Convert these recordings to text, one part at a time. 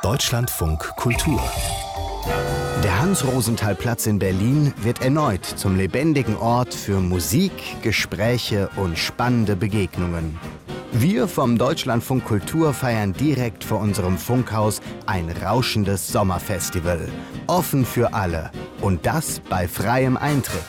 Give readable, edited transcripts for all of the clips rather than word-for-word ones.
Deutschlandfunk Kultur. Der Hans-Rosenthal-Platz in Berlin wird erneut zum lebendigen Ort für Musik, Gespräche und spannende Begegnungen. Wir vom Deutschlandfunk Kultur feiern direkt vor unserem Funkhaus ein rauschendes Sommerfestival. Offen für alle. Und das bei freiem Eintritt.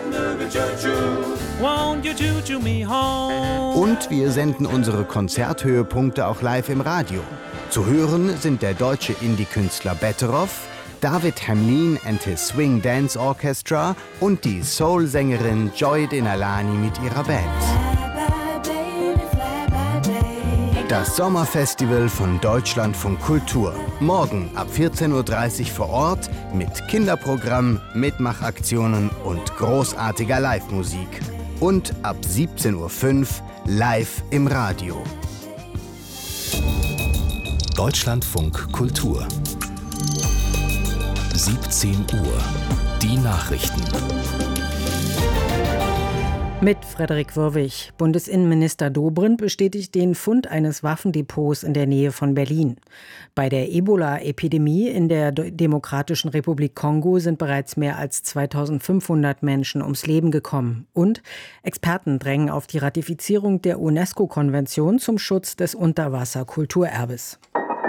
Und wir senden unsere Konzerthöhepunkte auch live im Radio. Zu hören sind der deutsche Indie-Künstler Betteroff, David Hamlin and his Swing Dance Orchestra und die Soul-Sängerin Joy Denalani mit ihrer Band. Das Sommerfestival von Deutschlandfunk Kultur. Morgen ab 14.30 Uhr vor Ort mit Kinderprogramm, Mitmachaktionen und großartiger Live-Musik. Und ab 17.05 Uhr live im Radio. Deutschlandfunk Kultur. 17 Uhr. Die Nachrichten. Mit Frederik Wörwig. Bundesinnenminister Dobrindt bestätigt den Fund eines Waffendepots in der Nähe von Berlin. Bei der Ebola-Epidemie in der Demokratischen Republik Kongo sind bereits mehr als 2500 Menschen ums Leben gekommen. Und Experten drängen auf die Ratifizierung der UNESCO-Konvention zum Schutz des Unterwasser-Kulturerbes.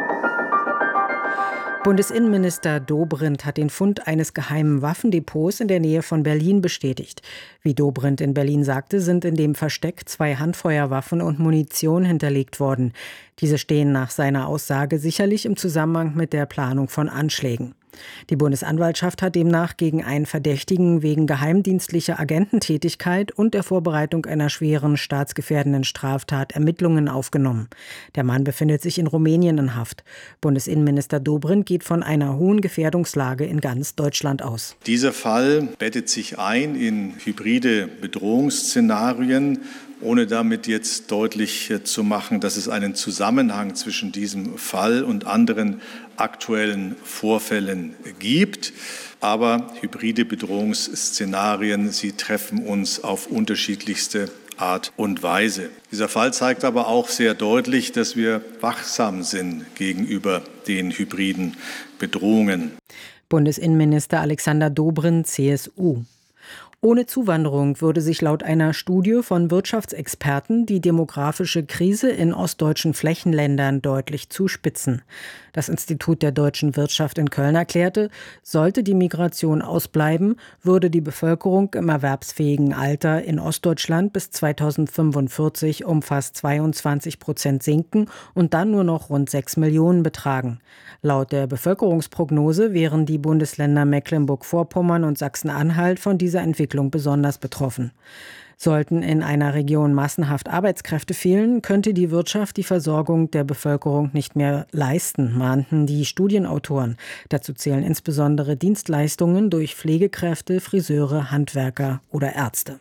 Bundesinnenminister Dobrindt hat den Fund eines geheimen Waffendepots in der Nähe von Berlin bestätigt. Wie Dobrindt in Berlin sagte, sind in dem Versteck 2 Handfeuerwaffen und Munition hinterlegt worden. Diese stehen nach seiner Aussage sicherlich im Zusammenhang mit der Planung von Anschlägen. Die Bundesanwaltschaft hat demnach gegen einen Verdächtigen wegen geheimdienstlicher Agententätigkeit und der Vorbereitung einer schweren staatsgefährdenden Straftat Ermittlungen aufgenommen. Der Mann befindet sich in Rumänien in Haft. Bundesinnenminister Dobrindt geht von einer hohen Gefährdungslage in ganz Deutschland aus. Dieser Fall bettet sich ein in hybride Bedrohungsszenarien, ohne damit jetzt deutlich zu machen, dass es einen Zusammenhang zwischen diesem Fall und anderen aktuellen Vorfällen gibt. Aber hybride Bedrohungsszenarien, sie treffen uns auf unterschiedlichste Art und Weise. Dieser Fall zeigt aber auch sehr deutlich, dass wir wachsam sind gegenüber den hybriden Bedrohungen. Bundesinnenminister Alexander Dobrindt, CSU. Ohne Zuwanderung würde sich laut einer Studie von Wirtschaftsexperten die demografische Krise in ostdeutschen Flächenländern deutlich zuspitzen. Das Institut der deutschen Wirtschaft in Köln erklärte, sollte die Migration ausbleiben, würde die Bevölkerung im erwerbsfähigen Alter in Ostdeutschland bis 2045 um fast 22% sinken und dann nur noch rund 6 Millionen betragen. Laut der Bevölkerungsprognose wären die Bundesländer Mecklenburg-Vorpommern und Sachsen-Anhalt von dieser Entwicklung besonders betroffen. Sollten in einer Region massenhaft Arbeitskräfte fehlen, könnte die Wirtschaft die Versorgung der Bevölkerung nicht mehr leisten, mahnten die Studienautoren. Dazu zählen insbesondere Dienstleistungen durch Pflegekräfte, Friseure, Handwerker oder Ärzte.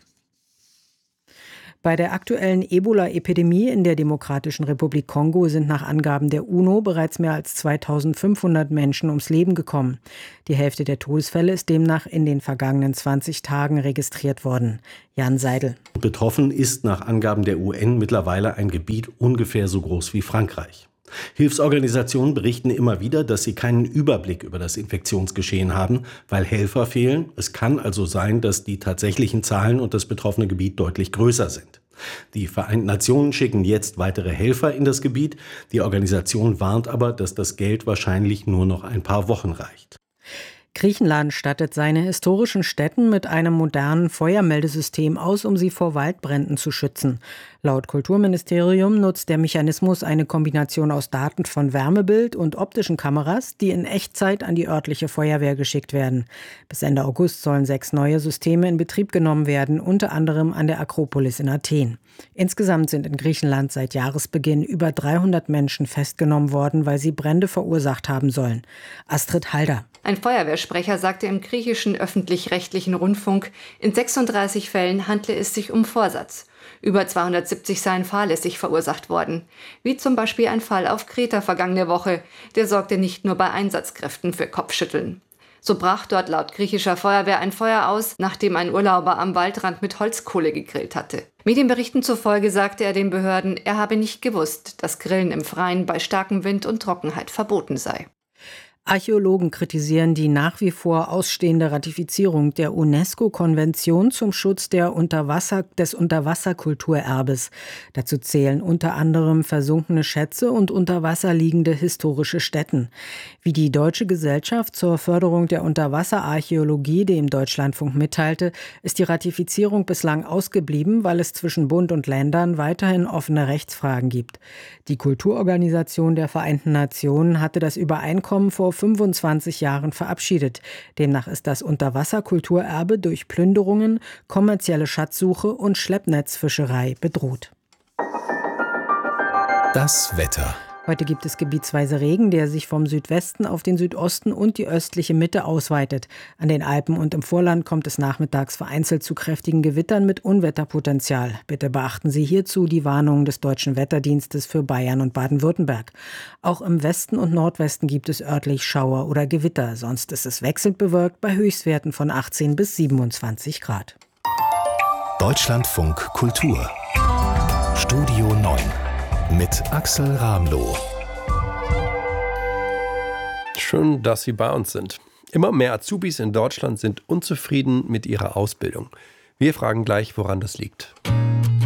Bei der aktuellen Ebola-Epidemie in der Demokratischen Republik Kongo sind nach Angaben der UNO bereits mehr als 2500 Menschen ums Leben gekommen. Die Hälfte der Todesfälle ist demnach in den vergangenen 20 Tagen registriert worden. Jan Seidel. Betroffen ist nach Angaben der UN mittlerweile ein Gebiet ungefähr so groß wie Frankreich. Hilfsorganisationen berichten immer wieder, dass sie keinen Überblick über das Infektionsgeschehen haben, weil Helfer fehlen. Es kann also sein, dass die tatsächlichen Zahlen und das betroffene Gebiet deutlich größer sind. Die Vereinten Nationen schicken jetzt weitere Helfer in das Gebiet. Die Organisation warnt aber, dass das Geld wahrscheinlich nur noch ein paar Wochen reicht. Griechenland stattet seine historischen Stätten mit einem modernen Feuermeldesystem aus, um sie vor Waldbränden zu schützen. Laut Kulturministerium nutzt der Mechanismus eine Kombination aus Daten von Wärmebild und optischen Kameras, die in Echtzeit an die örtliche Feuerwehr geschickt werden. Bis Ende August sollen 6 neue Systeme in Betrieb genommen werden, unter anderem an der Akropolis in Athen. Insgesamt sind in Griechenland seit Jahresbeginn über 300 Menschen festgenommen worden, weil sie Brände verursacht haben sollen. Astrid Halder. Ein Feuerwehrsprecher sagte im griechischen öffentlich-rechtlichen Rundfunk, in 36 Fällen handle es sich um Vorsatz. Über 270 seien fahrlässig verursacht worden. Wie zum Beispiel ein Fall auf Kreta vergangene Woche. Der sorgte nicht nur bei Einsatzkräften für Kopfschütteln. So brach dort laut griechischer Feuerwehr ein Feuer aus, nachdem ein Urlauber am Waldrand mit Holzkohle gegrillt hatte. Medienberichten zufolge sagte er den Behörden, er habe nicht gewusst, dass Grillen im Freien bei starkem Wind und Trockenheit verboten sei. Archäologen kritisieren die nach wie vor ausstehende Ratifizierung der UNESCO-Konvention zum Schutz des Unterwasserkulturerbes. Dazu zählen unter anderem versunkene Schätze und unter Wasser liegende historische Stätten. Wie die Deutsche Gesellschaft zur Förderung der Unterwasserarchäologie dem Deutschlandfunk mitteilte, ist die Ratifizierung bislang ausgeblieben, weil es zwischen Bund und Ländern weiterhin offene Rechtsfragen gibt. Die Kulturorganisation der Vereinten Nationen hatte das Übereinkommen vor 25 Jahren verabschiedet. Demnach ist das Unterwasserkulturerbe durch Plünderungen, kommerzielle Schatzsuche und Schleppnetzfischerei bedroht. Das Wetter. Heute gibt es gebietsweise Regen, der sich vom Südwesten auf den Südosten und die östliche Mitte ausweitet. An den Alpen und im Vorland kommt es nachmittags vereinzelt zu kräftigen Gewittern mit Unwetterpotenzial. Bitte beachten Sie hierzu die Warnungen des Deutschen Wetterdienstes für Bayern und Baden-Württemberg. Auch im Westen und Nordwesten gibt es örtlich Schauer oder Gewitter. Sonst ist es wechselnd bewölkt bei Höchstwerten von 18 bis 27 Grad. Deutschlandfunk Kultur. Studio 9 mit Axel Ramloh. Schön, dass Sie bei uns sind. Immer mehr Azubis in Deutschland sind unzufrieden mit ihrer Ausbildung. Wir fragen gleich, woran das liegt.